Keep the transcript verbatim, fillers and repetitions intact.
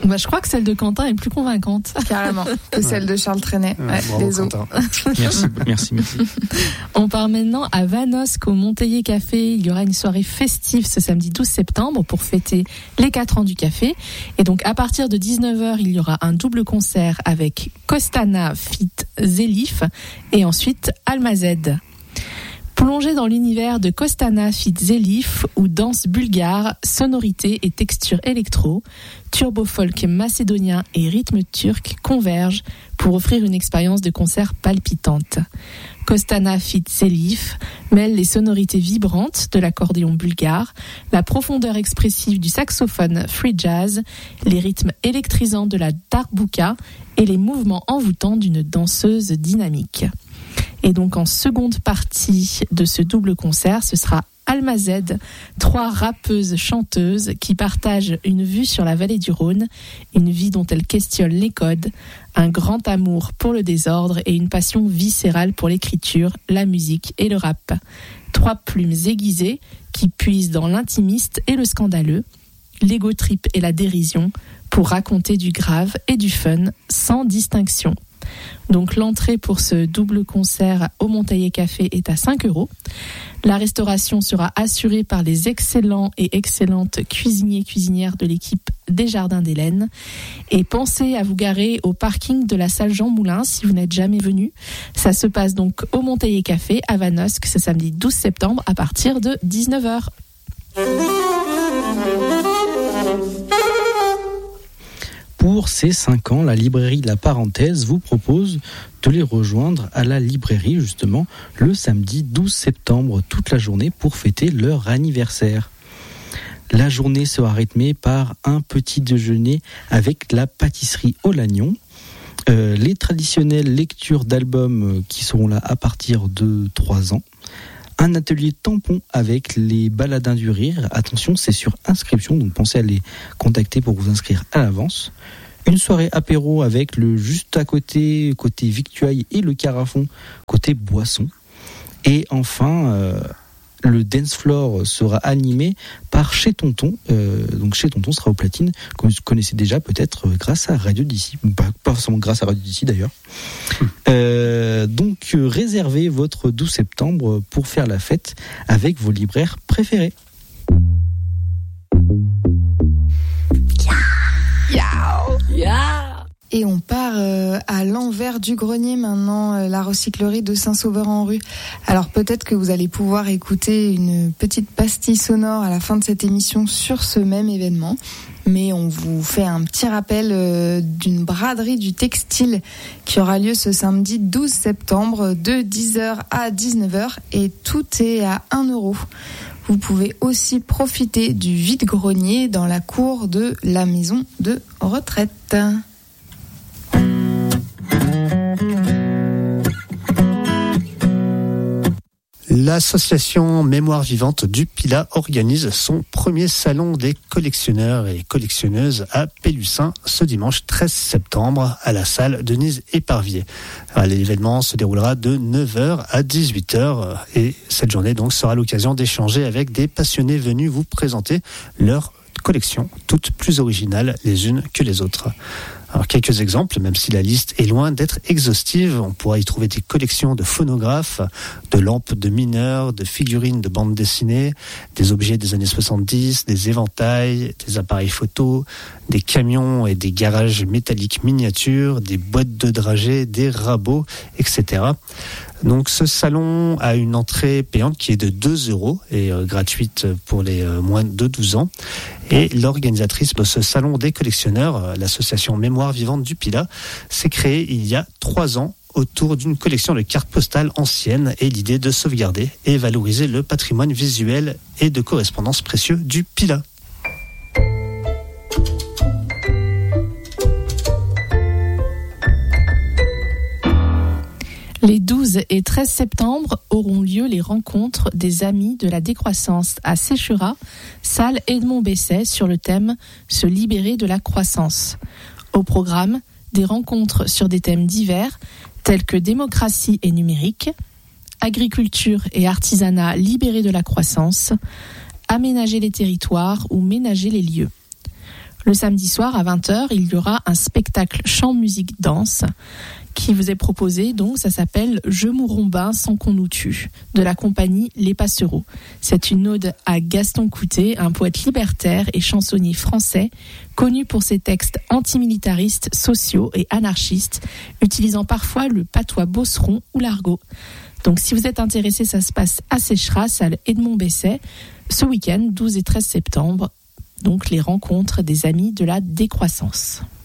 Bah, je crois que celle de Quentin est plus convaincante. Carrément, que celle de Charles Trenet. Ouais, Ouais, bravo, désolé. Quentin. Merci, merci, merci. On part maintenant à Vanosque au Monteiller Café. Il y aura une soirée festive ce samedi douze septembre pour fêter les quatre ans du café. Et donc à partir de dix-neuf heures, il y aura un double concert avec Costana feat. Zelif et ensuite Almazed. Plongez dans l'univers de Costana feat. Zelif où danse bulgare, sonorité et texture électro, turbo-folk macédonien et rythme turc convergent pour offrir une expérience de concert palpitante. Costana feat. Zelif mêle les sonorités vibrantes de l'accordéon bulgare, la profondeur expressive du saxophone free jazz, les rythmes électrisants de la darbuka et les mouvements envoûtants d'une danseuse dynamique. Et donc en seconde partie de ce double concert, ce sera Almazed, trois rappeuses chanteuses qui partagent une vue sur la vallée du Rhône, une vie dont elles questionnent les codes, un grand amour pour le désordre et une passion viscérale pour l'écriture, la musique et le rap. Trois plumes aiguisées qui puisent dans l'intimiste et le scandaleux, l'ego trip et la dérision pour raconter du grave et du fun sans distinction. Donc l'entrée pour ce double concert au Monteiller Café est à cinq euros. La restauration sera assurée par les excellents et excellentes cuisiniers et cuisinières de l'équipe des Jardins d'Hélène. Et pensez à vous garer au parking de la salle Jean Moulin si vous n'êtes jamais venu. Ça se passe donc au Monteiller Café à Vanosque ce samedi douze septembre à partir de dix-neuf heures. Pour ces cinq ans, la librairie La Parenthèse vous propose de les rejoindre à la librairie justement le samedi douze septembre toute la journée pour fêter leur anniversaire. La journée sera rythmée par un petit déjeuner avec la pâtisserie au Lagnon, euh, les traditionnelles lectures d'albums qui seront là à partir de trois ans, un atelier tampon avec les baladins du rire. Attention, c'est sur inscription, donc pensez à les contacter pour vous inscrire à l'avance. Une soirée apéro avec le juste à côté, côté victuailles et le carafon, côté boisson. Et enfin, euh, le dance floor sera animé par Chez Tonton. Euh, donc Chez Tonton sera au platine, que vous connaissez déjà peut-être grâce à Radio d'ici. Pas, pas forcément grâce à Radio d'ici d'ailleurs. Euh, donc euh, réservez votre douze septembre pour faire la fête avec vos libraires préférés. Et on part euh, à l'envers du grenier maintenant, euh, la recyclerie de Saint-Sauveur-en-Rue. Alors peut-être que vous allez pouvoir écouter une petite pastille sonore à la fin de cette émission sur ce même événement. Mais on vous fait un petit rappel euh, d'une braderie du textile qui aura lieu ce samedi douze septembre de dix heures à dix-neuf heures et tout est à un euro. Vous pouvez aussi profiter du vide-grenier dans la cour de la maison de retraite. L'association Mémoire Vivante du Pilat organise son premier salon des collectionneurs et collectionneuses à Pélussin ce dimanche treize septembre à la salle Denise Éparvier. L'événement se déroulera de neuf heures à dix-huit heures et cette journée donc sera l'occasion d'échanger avec des passionnés venus vous présenter leurs collections, toutes plus originales les unes que les autres. Alors quelques exemples, même si la liste est loin d'être exhaustive, on pourra y trouver des collections de phonographes, de lampes de mineurs, de figurines de bande dessinée, des objets des années soixante-dix, des éventails, des appareils photos, des camions et des garages métalliques miniatures, des boîtes de dragées, des rabots, et cetera. Donc ce salon a une entrée payante qui est de deux euros et euh, gratuite pour les euh, moins de douze ans. Et l'organisatrice de ce salon des collectionneurs, euh, l'association Mémoire Vivante du Pilat, s'est créée il y a trois ans autour d'une collection de cartes postales anciennes et l'idée de sauvegarder et valoriser le patrimoine visuel et de correspondance précieux du Pilat. Les douze et treize septembre auront lieu les rencontres des Amis de la décroissance à Sécherat, salle Edmond Besset, sur le thème « Se libérer de la croissance ». Au programme, des rencontres sur des thèmes divers tels que démocratie et numérique, agriculture et artisanat libérés de la croissance, aménager les territoires ou ménager les lieux. Le samedi soir à vingt heures, il y aura un spectacle chant, musique, danse qui vous est proposé. Donc ça s'appelle Je Mourombin sans qu'on nous tue, de la compagnie Les Passereaux. C'est une ode à Gaston Coutet, un poète libertaire et chansonnier français connu pour ses textes antimilitaristes, sociaux et anarchistes, utilisant parfois le patois beauceron ou l'argot. Donc si vous êtes intéressé, ça se passe à Sécheras, salle Edmond Besset, ce week-end, douze et treize septembre. Donc les rencontres des amis de la décroissance.